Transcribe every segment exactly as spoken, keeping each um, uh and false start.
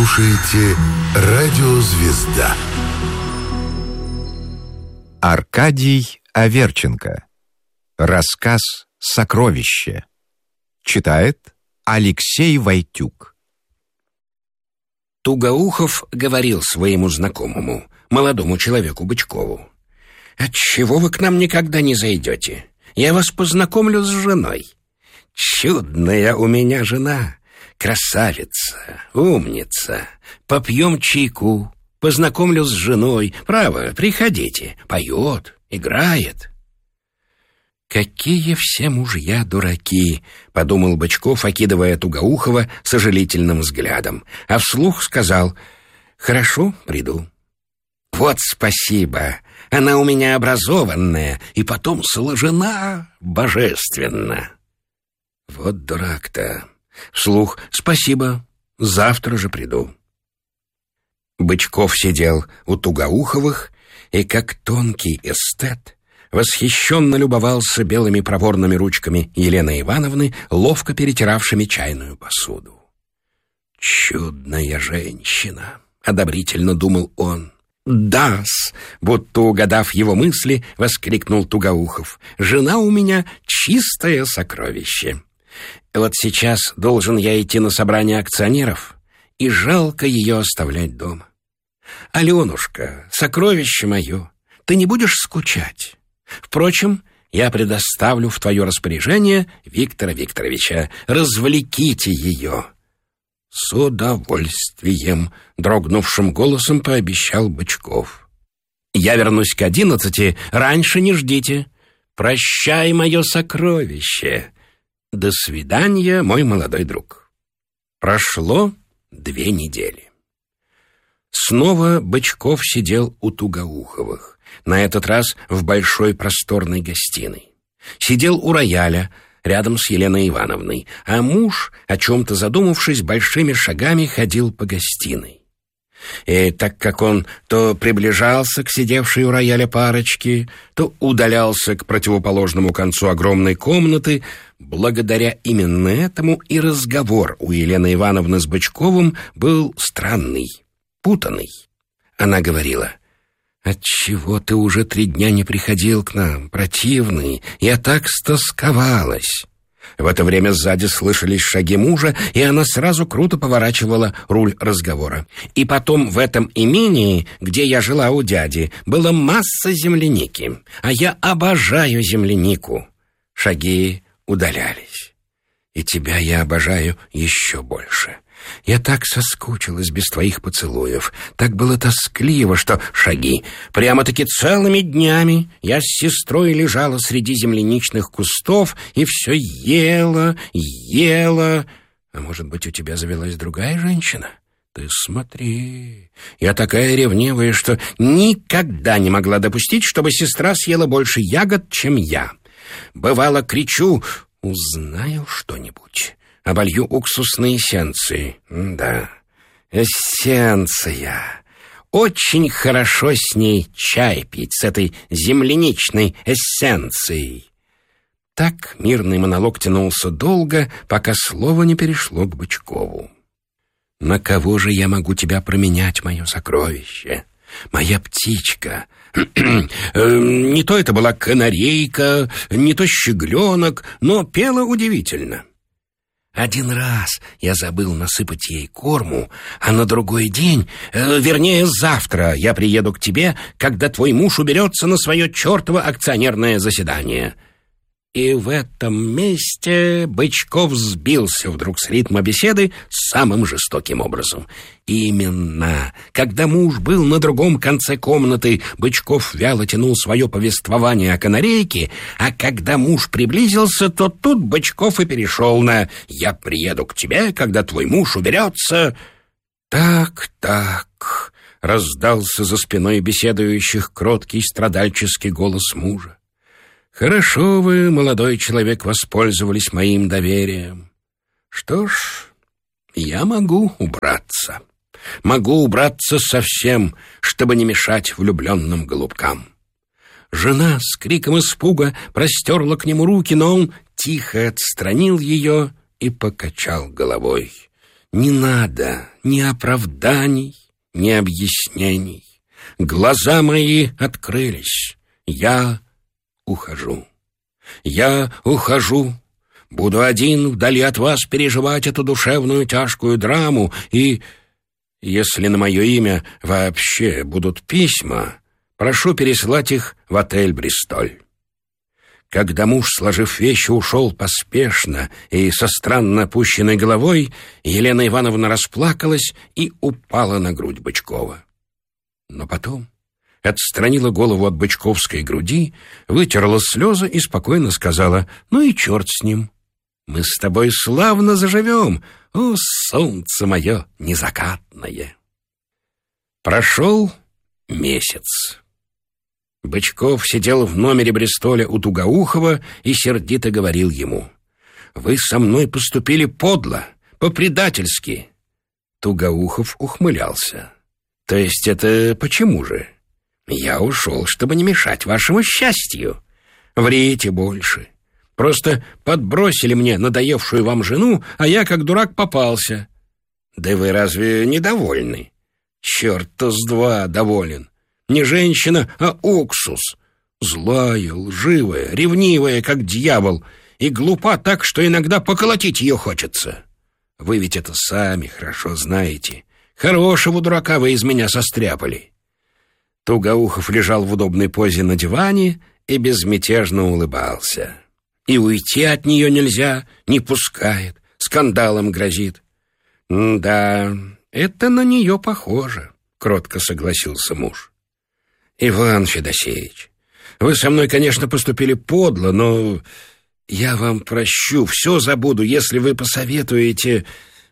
слушаете «Радио Звезда». Аркадий Аверченко. Рассказ «Сокровище». Читает Алексей Войтюк. Тугоухов говорил своему знакомому, молодому человеку Бычкову: «Отчего вы к нам никогда не зайдете? Я вас познакомлю с женой. Чудная у меня жена, красавица, умница. Попьем чайку, познакомлю с женой. Право, приходите, поет, играет». «Какие все мужья дураки!» — подумал Бычков, окидывая Тугоухова сожалительным взглядом, а вслух сказал: «Хорошо, приду». «Вот спасибо! Она у меня образованная, и потом сложена божественно». «Вот дурак-то!» Вслух: «Спасибо, завтра же приду». Бычков сидел у Тугоуховых и, как тонкий эстет, восхищенно любовался белыми проворными ручками Елены Ивановны, ловко перетиравшими чайную посуду. «Чудная женщина!» — одобрительно думал он. «Да-с!» — будто угадав его мысли, воскликнул Тугоухов. «Жена у меня чистое сокровище. Вот сейчас должен я идти на собрание акционеров, и жалко ее оставлять дома. Аленушка, сокровище мое, ты не будешь скучать? Впрочем, я предоставлю в твое распоряжение Виктора Викторовича. Развлеките ее». «С удовольствием», — дрогнувшим голосом пообещал Бычков. «Я вернусь к одиннадцати, раньше не ждите. Прощай, мое сокровище. До свидания, мой молодой друг». Прошло две недели. Снова Бычков сидел у Тугоуховых, на этот раз в большой просторной гостиной. Сидел у рояля, рядом с Еленой Ивановной, а муж, о чем-то задумавшись, большими шагами ходил по гостиной. И так как он то приближался к сидевшей у рояля парочке, то удалялся к противоположному концу огромной комнаты, благодаря именно этому и разговор у Елены Ивановны с Бычковым был странный, путанный. Она говорила: «Отчего ты уже три дня не приходил к нам, противный? Я так стосковалась». В это время сзади слышались шаги мужа, и она сразу круто поворачивала руль разговора. «И потом в этом имении, где я жила у дяди, была масса земляники, а я обожаю землянику». Шаги удалялись. «И тебя я обожаю еще больше. Я так соскучилась без твоих поцелуев, так было тоскливо, что...» Шаги. «Прямо-таки целыми днями я с сестрой лежала среди земляничных кустов и все ела, ела. А может быть, у тебя завелась другая женщина? Ты смотри, я такая ревнивая, что никогда не могла допустить, чтобы сестра съела больше ягод, чем я. Бывало, кричу: узнаю что-нибудь, оболью уксусной эссенцией». Да, эссенция. Очень хорошо с ней чай пить, с этой земляничной эссенцией. Так мирный монолог тянулся долго, пока слово не перешло к Бычкову. «На кого же я могу тебя променять, мое сокровище? Моя птичка. Не то это была канарейка, не то щегленок, но пела удивительно. Один раз я забыл насыпать ей корму, а на другой день, э, вернее, завтра я приеду к тебе, когда твой муж уберется на свое чертово акционерное заседание». И в этом месте Бычков сбился вдруг с ритма беседы самым жестоким образом. Именно, когда муж был на другом конце комнаты, Бычков вяло тянул свое повествование о канарейке, а когда муж приблизился, то тут Бычков и перешел на «я приеду к тебе, когда твой муж уберется». «Так, так», — раздался за спиной беседующих кроткий страдальческий голос мужа. «Хорошо вы, молодой человек, воспользовались моим доверием. Что ж, я могу убраться. Могу убраться совсем, чтобы не мешать влюбленным голубкам». Жена с криком испуга простерла к нему руки, но он тихо отстранил ее и покачал головой. Не надо ни оправданий, ни объяснений. Глаза мои открылись. Я ухожу. Я ухожу. Буду один вдали от вас переживать эту душевную тяжкую драму, и, если на мое имя вообще будут письма, прошу переслать их в отель «Бристоль». Когда муж, сложив вещи, ушел поспешно и со странно опущенной головой, Елена Ивановна расплакалась и упала на грудь Бычкова. Но потом отстранила голову от бычковской груди, вытерла слезы и спокойно сказала: «Ну и черт с ним. Мы с тобой славно заживем, о, солнце мое незакатное». Прошел месяц. Бычков сидел в номере Бристоля у Тугоухова и сердито говорил ему: «Вы со мной поступили подло, по-предательски». Тугоухов ухмылялся. «То есть это почему же? Я ушел, чтобы не мешать вашему счастью. Врите больше. Просто подбросили мне надоевшую вам жену, а я, как дурак, попался. Да вы разве недовольны? Черт-то с два доволен. Не женщина, а уксус. Злая, лживая, ревнивая, как дьявол, и глупа так, что иногда поколотить ее хочется. Вы ведь это сами хорошо знаете. Хорошего дурака вы из меня состряпали». Тугоухов лежал в удобной позе на диване и безмятежно улыбался. И уйти от нее нельзя, не пускает, скандалом грозит. «Да, это на нее похоже», — кротко согласился муж. «Иван Федосеевич, вы со мной, конечно, поступили подло, но я вам прощу, все забуду, если вы посоветуете,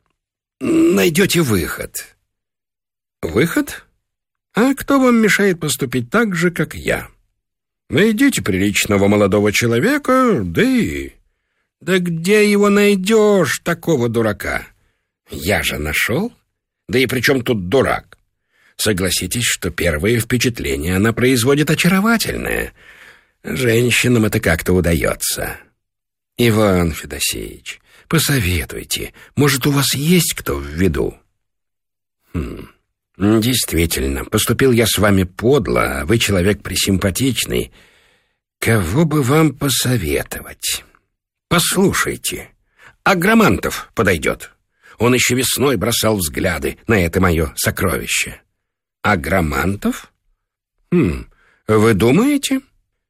найдете выход». «Выход? А кто вам мешает поступить так же, как я? Найдите приличного молодого человека, да и... Да где его найдешь, такого дурака? Я же нашел. Да и при чем тут дурак? Согласитесь, что первое впечатление она производит очаровательное. Женщинам это как-то удается. Иван Федосеевич, посоветуйте, может, у вас есть кто в виду?» «Хм, действительно, поступил я с вами подло, а вы человек пресимпатичный. Кого бы вам посоветовать? Послушайте, Агромантов подойдет. Он еще весной бросал взгляды на это мое сокровище». «Агромантов? Хм, вы думаете?»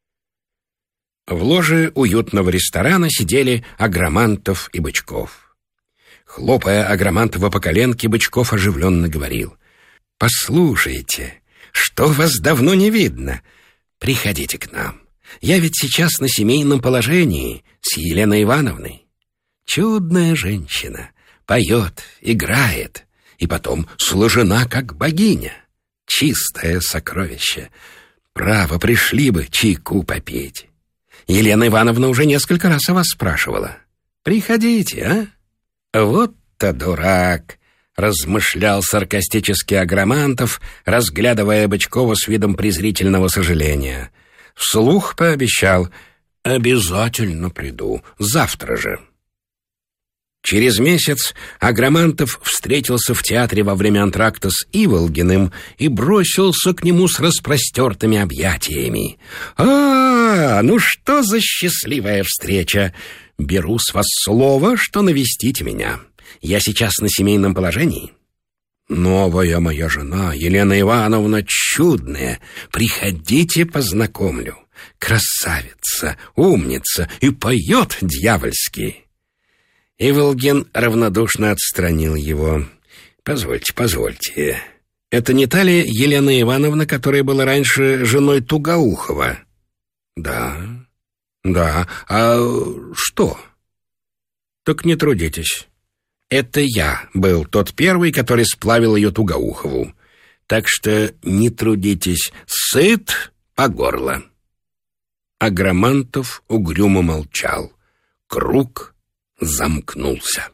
В ложе уютного ресторана сидели Агромантов и Бычков. Хлопая Агромантова по коленке, Бычков оживленно говорил: «Послушайте, что вас давно не видно? Приходите к нам. Я ведь сейчас на семейном положении с Еленой Ивановной. Чудная женщина, поет, играет, и потом сложена как богиня. Чистое сокровище. Право, пришли бы чайку попить. Елена Ивановна уже несколько раз о вас спрашивала. Приходите, а?» «Вот-то дурак», — размышлял саркастически Агромантов, разглядывая Бычкова с видом презрительного сожаления. Вслух пообещал: «Обязательно приду, завтра же». Через месяц Агромантов встретился в театре во время антракта с Иволгиным и бросился к нему с распростертыми объятиями. «А, ну что за счастливая встреча! Беру с вас слово, что навестите меня. Я сейчас на семейном положении. Новая моя жена, Елена Ивановна, чудная. Приходите, познакомлю. Красавица, умница и поет дьявольски». Иволгин равнодушно отстранил его. «Позвольте, позвольте. Это не та ли Елена Ивановна, которая была раньше женой Тугоухова?» «Да, да. А что?» «Так не трудитесь. Это я был тот первый, который сплавил ее Тугоухову. Так что не трудитесь, сыт по горло». Агромантов угрюмо молчал. Круг замкнулся.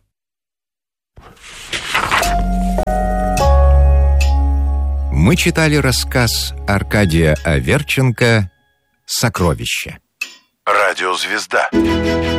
Мы читали рассказ Аркадия Аверченко «Сокровище». Радиозвезда.